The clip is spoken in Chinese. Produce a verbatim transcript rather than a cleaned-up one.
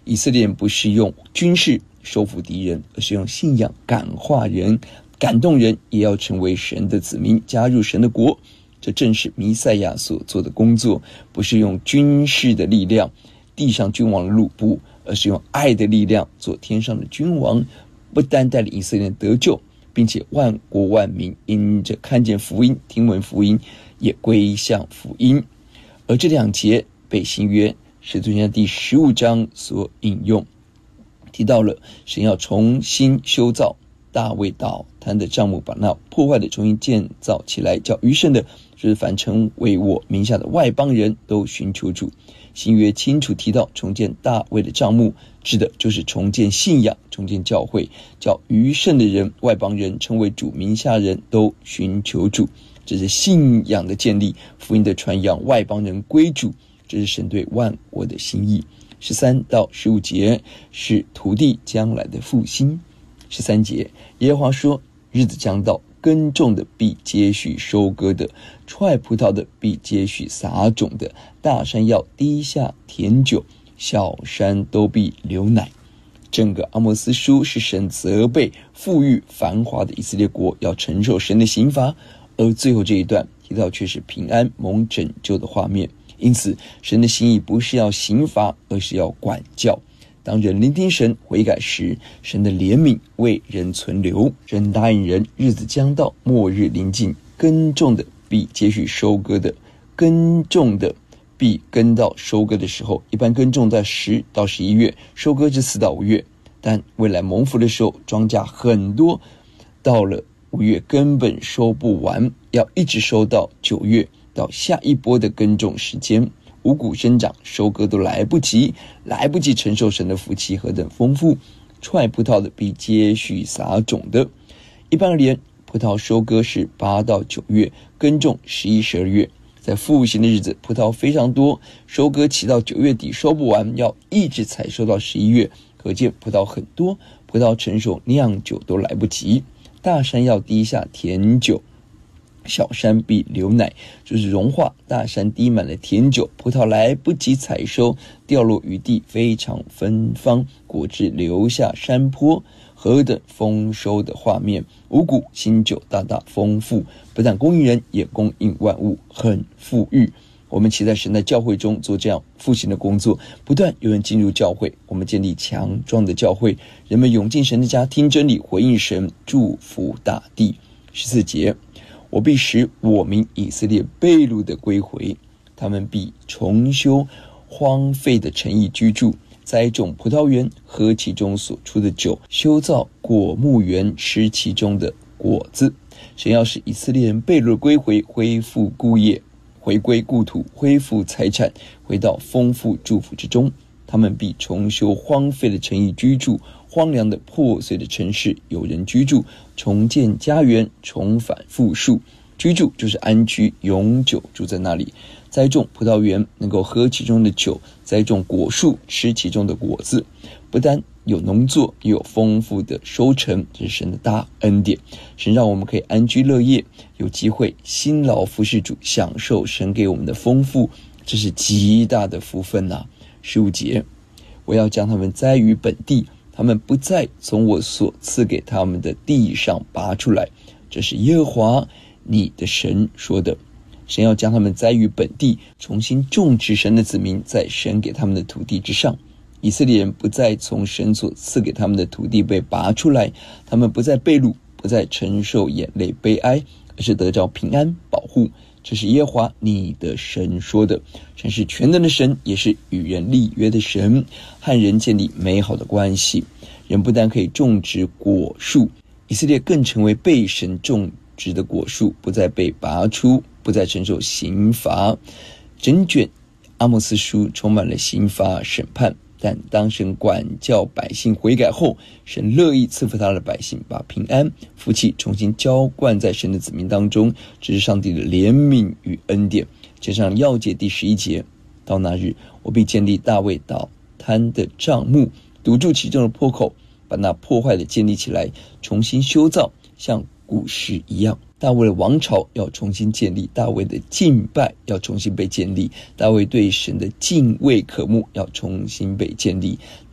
以色列人不是用军事收服敌人，而是用信仰感化人，感动人也要成为神的子民，加入神的国。这正是弥赛亚所做的工作，不是用军事的力量地上君王的路不，而是用爱的力量做天上的君王，不单带领以色列人得救，并且万国万民因着看见福音听闻福音也归向福音。而这两节被新约使徒行传第十五章所引用，提到了神要重新修造大卫倒塌的帐幕，把那破坏的重新建造起来，叫余剩的就是凡称为我名下的外邦人都寻求主。新约清楚提到重建大卫的帐幕指的就是重建信仰，重建教会，叫余剩的人外邦人成为主名下人都寻求主。这是信仰的建立，福音的传扬，外邦人归主，这是神对万国的心意。十三到十五节是土地将来的复兴。十三节，耶和华说，日子将到，耕种的必接续收割的，踹葡萄的必接续撒种的，大山要滴下甜酒，小山都必流奶。整个阿摩斯书是神责备富裕繁华的以色列国要承受神的刑罚，而最后这一段提到却是平安蒙拯救的画面。因此神的心意不是要刑罚，而是要管教。当人聆听神悔改时，神的怜悯为人存留。神答应人，日子将到，末日临近，耕种的必接续收割的，耕种的必耕到收割的时候。一般耕种在十到十一月，收割至四到五月。但未来蒙福的时候，庄稼很多，到了五月根本收不完，要一直收到九月，到下一波的耕种时间。五谷生长，收割都来不及，来不及承受神的福气何等丰富。踹葡萄的必接续撒种的。一般而言，葡萄收割是八到九月，耕种十一、十二月。在复兴的日子，葡萄非常多，收割期到九月底收不完，要一直采收到十一月，可见葡萄很多，葡萄成熟酿酒都来不及。大山要滴下甜酒，小山必流奶，就是融化，大山滴满了甜酒，葡萄来不及采收，掉落于地，非常芬芳，果汁流下山坡，何等丰收的画面。五谷新酒大大丰富，不但供应人，也供应万物，很富裕。我们期待神在教会中做这样复兴的工作，不断有人进入教会，我们建立强壮的教会，人们涌进神的家，听真理，回应神，祝福大地。十四节，我必使我民以色列被掳的归回，他们必重修荒废的城邑居住，栽种葡萄园，喝其中所出的酒，修造果木园，吃其中的果子。神要使以色列人被掳归回，恢复故业，回归故土，恢复财产，回到丰富祝福之中。他们必重修荒废的城邑居住，荒凉的破碎的城市有人居住，重建家园，重返复数。居住就是安居，永久住在那里。栽种葡萄园，能够喝其中的酒，栽种果树，吃其中的果子。不但有农作，也有丰富的收成，这是神的大恩典。神让我们可以安居乐业，有机会辛劳服侍主，享受神给我们的丰富，这是极大的福分啊。十五节，我要将他们栽于本地，他们不再从我所赐给他们的地上拔出来。这是耶和华你的神说的。神要将他们栽于本地，重新种植神的子民在神给他们的土地之上。以色列人不再从神所赐给他们的土地被拔出来，他们不再被掳，不再承受眼泪悲哀，而是得着平安保护。这是耶和华你的神说的。神是全能的神，也是与人立约的神，和人建立美好的关系。人不但可以种植果树，以色列更成为被神种植的果树，不再被拔出，不再承受刑罚。整卷阿摩斯书充满了刑罚审判，但当神管教百姓悔改后，神乐意赐福他的百姓，把平安福气重新浇灌在神的子民当中，这是上帝的怜悯与恩典。接上要节第十一节，到那日，我必建立大卫倒塌的帐幕，堵住其中的破口，把那破坏的建立起来，重新修造，像古时一样。大卫的王朝要重新建立，大卫的敬拜要重新被建立，大卫对神的敬畏渴慕要重新被建立。